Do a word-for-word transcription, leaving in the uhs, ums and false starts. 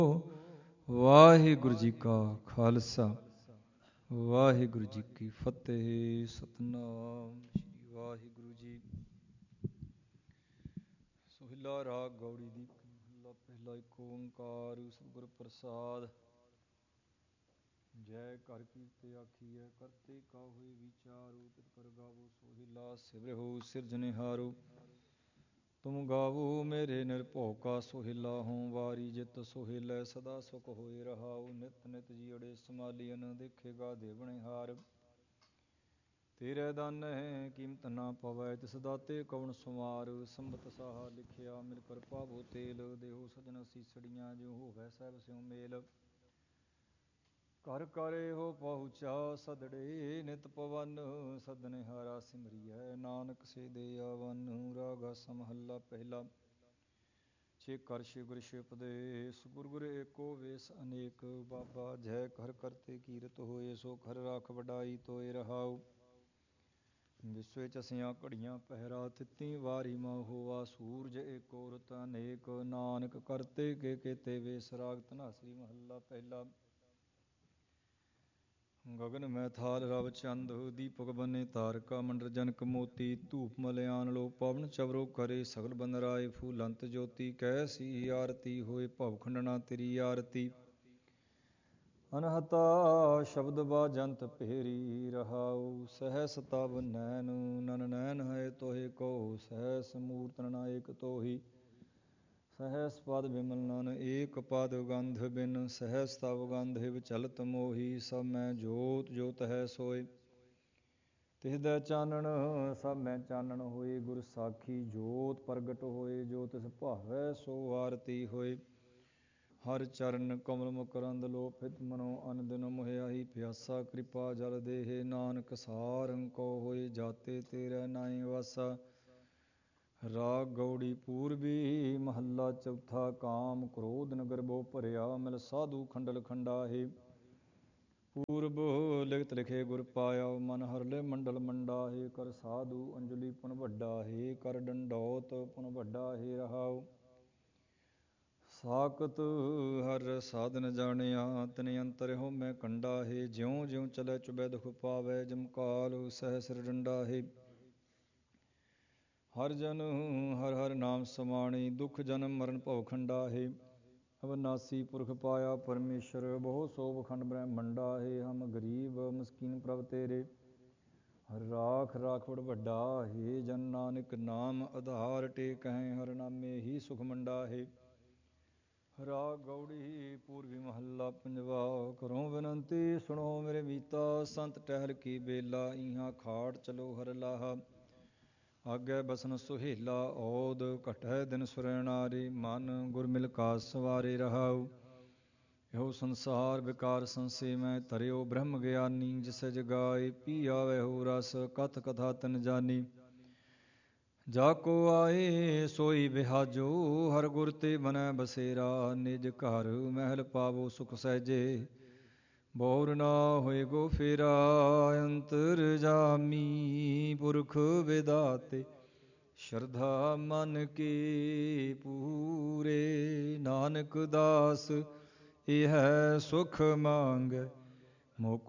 ਵਾਹਿਗੁਰੂ ਜੀ ਕਾ ਖਾਲਸਾ ਵਾਹਿਗੁਰੂ ਜੀ ਕੀ ਫਤਿਹ। ਸਤਨਾਮ ਸ੍ਰੀ ਵਾਹਿਗੁਰੂ ਜੀ। ਸੋਹਿਲਾ ਰਾਗ ਗੌੜੀ ਦੀ ਮਹਲਾ ਪਹਿਲਾ। ਇੱਕ ਓੰਕਾਰ ਸਤਿਗੁਰ ਪ੍ਰਸਾਦ। ਜੈ ਕਰ ਕੀਰਤੇ ਆਖੀਐ ਕਰਤੇ ਕਾ ਹੋਏ ਵਿਚਾਰੋ ਤਿਤ ਕਰ ਗਾਵੋ ਸੋਹਿਲਾ ਸਿਵਰਿਹੁ ਸਿਰਜਣਿਹਾਰੋ। ਤੁਮ ਗਾਵੋ ਮੇਰੇ ਨਿਰਭਉ ਕਾ ਸੋਹਿਲਾ ਹੋਂ ਵਾਰੀ ਜਿਤ ਸੋਹਿਲੈ ਸਦਾ ਸੁਖ ਹੋਏ ਰਹਾਉ। ਨਿਤ ਨਿਤ ਜੀਅੜੇ ਸਮਾਲੀਅਨ ਦੇਖੇਗਾ ਦੇਵਨਿਹਾਰ। ਤੇਰੇ ਦਾਨਹਿ ਕੀਮਤ ਨਾ ਪਵੈ ਤਿਸ ਦਾਤੇ ਕਉਣ ਸੁਮਾਰ। ਸੰਬਤ ਸਾਹਾ ਲਿਖਿਆ ਮਿਲ ਕਰ ਪਾਵੋ ਤੇਲ ਦੇਹੋ ਸਜਣ ਸੀਸੜੀਆਂ ਜਿਉ ਹੋਵੈ ਸਹਿਬ ਸਿਉ ਮੇਲ। ਕਰ ਕਰ ਇਹੋ ਪਹੁੰਚਾ ਸਦੜੇ ਨਿਤ ਪਵਨ ਸਦਨਿਹਾਰਾ ਸਿਮਰੀਐ ਨਾਨਕ ਸੇ ਦੇ ਆਵਨ। ਰਾਗ ਮਹੱਲਾ ਪਹਿਲਾ। ਛੇ ਕਰ ਸ਼ਿਵ ਗੁਰ ਸ਼ਿਵਪਦੇਸ ਗੁਰ ਗੁਰ ਏਕੋ ਵੇਸ ਅਨੇਕ। ਬਾਬਾ ਜੈ ਕਰ ਕਰਤੇ ਕੀਰਤ ਹੋਏ ਸੋ ਖਰ ਰਾਖ ਵਡਾਈ ਤੋਏ ਰਹਾਉ। ਵਿਸਵੇ ਚਸੀਆਂ ਘੜੀਆਂ ਪਹਿਰਾ ਤਿੱਤੀ ਵਾਰੀ ਮਾ ਹੋਆ ਸੂਰਜ ਏਕੋ ਰੁਤ ਅਨੇਕ। ਨਾਨਕ ਕਰਤੇ ਕੇ ਕੇਤੇ ਵੇਸ। ਰਾਗ ਧਨਾਸਰੀ ਮਹੱਲਾ ਪਹਿਲਾ। ਗਗਨ ਮੈਂ ਥਾਲ ਰਵ ਚੰਦ ਦੀਪਕ ਬਨੇ ਤਾਰਕਾ ਮੰਡਲ ਜਨਕ ਮੋਤੀ। ਧੂਪ ਮਲਿਆਨ ਲੋ ਪਵਨ ਚਵਰੋ ਕਰੇ ਸਗਲ ਬੰਦਰਾਏ ਫੂਲੰਤ ਜੋਤੀ। ਕੈਸੀ ਆਰਤੀ ਹੋਏ ਭਵ ਖੰਡਨਾ ਤੇਰੀ ਆਰਤੀ। ਅਨਹਤਾ ਸ਼ਬਦ ਬਾਜੰਤ ਭੇਰੀ ਰਹਾਉ। ਸਹਸ ਤਵ ਨੈਨ ਨਨ ਨੈਨ ਹੈ ਤੋਹਿ ਕੋ। ਸਹਸ ਮੂਰਤ ਨਨ ਏਕ ਤੋਹੀ। ਸਹਸ ਪਦ ਬਿਮਲ ਨਨ ਏਕ ਪਦ ਗੰਧ ਬਿਨ। ਸਹਸ ਤਵ ਗੰਧ ਵਿਚਲਤ ਮੋਹੀ। ਸਭ ਮੈਂ ਜੋਤ ਜੋਤ ਹੈ ਸੋਏ। ਤਿਸਦੈ ਚਾਨਣ ਸਭ ਮੈਂ ਚਾਨਣ ਹੋਏ। ਗੁਰ ਸਾਖੀ ਜੋਤ ਪ੍ਰਗਟ ਹੋਏ। ਜੋ ਤਿਸ ਭਾਵੈ ਸੋ ਆਰਤੀ ਹੋਏ। ਹਰ ਚਰਨ ਕਮਲ ਮਕਰੰਦ ਲੋਭਿਤ ਮਨੋ ਅਨ ਦਿਨ ਮੋਹਿਆਹੀ ਪਿਆਸਾ। ਕਿਰਪਾ ਜਲ ਦੇਹਿ ਨਾਨਕ ਸਾਰੰਗ ਕੋ ਹੋਏ। ਜਾਤੇ ਤੇਰੇ ਨਾਹੀ ਵਾਸਾ। ਰਾਗ ਗੌੜੀ ਪੂਰਬੀ ਮਹੱਲਾ ਚੌਥਾ। ਕਾਮ ਕ੍ਰੋਧ ਨਗਰ ਬੋ ਭਰਿਆ ਮਿਲ ਸਾਧੂ ਖੰਡਲ ਖੰਡਾਹੇ। ਪੂਰਬ ਲਿਖਤ ਲਿਖੇ ਗੁਰ ਪਾਇਆ ਮਨ ਹਰਲੇ ਮੰਡਲ ਮੰਡਾਹੇ। ਕਰ ਸਾਧੂ ਅੰਜਲੀ ਪੁਨ ਵੱਡਾ ਹੈ ਕਰ ਡੰਡੌਤ ਪੁਨ ਵੱਡਾ ਹੈ ਰਹਾਉ। ਸਾਕਤ ਹਰ ਸਾਧਨ ਜਾਣਿਆ ਤਿਨ ਅੰਤਰ ਹਉਮੈ ਕੰਡਾ ਹੈ। ਜਿਉ ਜਿਉ ਚਲੈ ਚੁਬੈ ਦੁਖ ਪਾਵੈ ਜਮਕਾਲ ਸਹਿ ਸਿਰ ਡੰਡਾ ਹੈ। ਹਰ ਜਨ ਹਰ ਹਰ ਨਾਮ ਸਮਾਣੀ ਦੁਖ ਜਨਮ ਮਰਨ ਭਉ ਖੰਡਾ ਹੈ। ਅਵਨਾਸੀ ਪੁਰਖ ਪਾਇਆ ਪਰਮੇਸ਼ਰ ਬਹੁ ਸੋਭ ਖੰਡ ਬ੍ਰਹਮੰਡਾ ਹੈ। ਹਮ ਗਰੀਬ ਮਸਕੀਨ ਪ੍ਰਭ ਤੇਰੇ ਹਰ ਰਾਖ ਰਾਖਵੜ ਵੱਡਾ ਹੈ। ਜਨ ਨਾਨਕ ਨਾਮ ਆਧਾਰ ਟੇਕਹਿ ਹਰ ਨਾਮੇ ਹੀ ਸੁਖ ਮੰਡਾ ਹੈ। ਰਾਗ ਗੌੜੀ ਪੂਰਬੀ ਮਹੱਲਾ ਪੰਜਵਾ। ਕਰੋ ਬੇਨੰਤੀ ਸੁਣੋ ਮੇਰੇ ਮੀਤਾ ਸੰਤ ਟਹਿਲ ਕੀ ਬੇਲਾ। ਇਹਾਂ ਖਾੜ ਚਲੋ ਹਰ ਲਾਹਾ ਆਗੇ ਬਸਨ ਸੁਹੇਲਾ। ਔਦ ਘਟੈ ਦਿਨ ਸੁਰੈਣਾਰੇ ਮਨ ਗੁਰ ਮਿਲ ਕਾ ਸਵਾਰੇ ਰਹਾਉ। ਇਹੋ ਸੰਸਾਰ ਵਿਕਾਰ ਸੰਸੇ ਮੈਂ ਧਰਿਓ ਬ੍ਰਹਮ ਗਿਆਨੀ। ਜਿਸੈ ਜਗਾਏ ਪੀ ਆਵੈ ਹੋ ਰਸ ਕਥ ਕਥਾ ਤਿਨ ਜਾਨੀ। ਜਾ ਕੋ ਆਏ ਸੋਈ ਬਿਹਾਜੋ ਹਰ ਗੁਰ ਤੇ ਬਨੈ ਬਸੇਰਾ। ਨਿਜ ਘਰ ਮਹਿਲ ਪਾਵੋ ਸੁਖ ਸਹਿਜੇ ਬੌਰ ਨਾ ਹੋਏ ਗੋ ਫੇਰਾ। ਅੰਤਰਜਾਮੀ ਪੁਰਖ ਵਿਦਾਤੇ ਸ਼ਰਧਾ ਮਨ ਕੀ ਪੂਰੇ। ਨਾਨਕ ਦਾਸ ਇਹੈ ਸੁਖ ਮੰਗੈ ਮੋਕੁ